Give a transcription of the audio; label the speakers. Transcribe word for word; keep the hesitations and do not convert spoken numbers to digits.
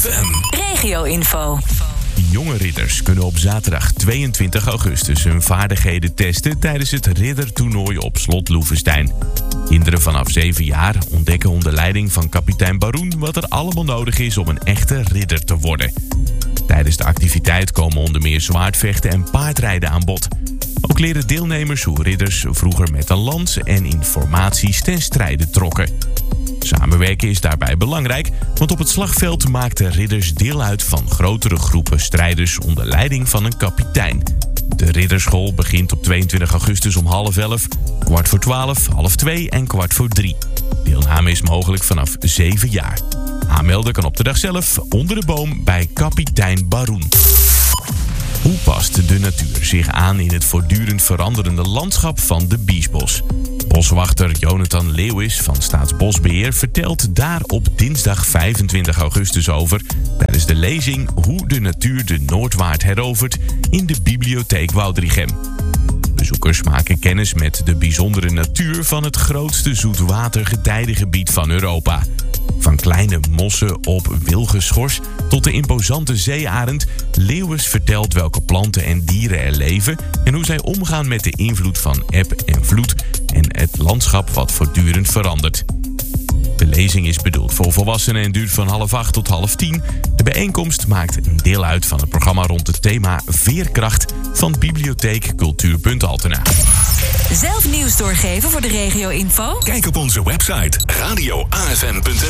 Speaker 1: F M.
Speaker 2: Regio-info.
Speaker 3: Jonge ridders kunnen op zaterdag tweeëntwintig augustus hun vaardigheden testen tijdens het riddertoernooi op Slot Loevestein. Kinderen vanaf zeven jaar ontdekken onder leiding van kapitein Baroen wat er allemaal nodig is om een echte ridder te worden. Tijdens de activiteit komen onder meer zwaardvechten en paardrijden aan bod. Ook leren deelnemers hoe ridders vroeger met een lans en in formaties ten strijde trokken. Samenwerken is daarbij belangrijk, want op het slagveld maakten ridders deel uit van grotere groepen strijders onder leiding van een kapitein. De ridderschool begint op tweeëntwintig augustus om half elf, kwart voor twaalf, half twee en kwart voor drie. Deelname is mogelijk vanaf zeven jaar. Aanmelden kan op de dag zelf onder de boom bij kapitein Baroen. Hoe past de natuur zich aan in het voortdurend veranderende landschap van de Biesbos? Boswachter Jonathan Leeuwis van Staatsbosbeheer vertelt daar op dinsdag vijfentwintig augustus over tijdens de lezing Hoe de natuur de Noordwaard herovert in de bibliotheek Woudrichem. Bezoekers maken kennis met de bijzondere natuur van het grootste zoetwatergetijdengebied van Europa. Van kleine mossen op wilgenschors tot de imposante zeearend. Leeuwis vertelt welke planten en dieren er leven en hoe zij omgaan met de invloed van eb en vloed en het landschap wat voortdurend verandert. De lezing is bedoeld voor volwassenen en duurt van half acht tot half tien. De bijeenkomst maakt een deel uit van het programma rond het thema Veerkracht van Bibliotheek Cultuur Altena.
Speaker 2: Zelf nieuws doorgeven voor de regio-info?
Speaker 1: Kijk op onze website radio a f m punt n l.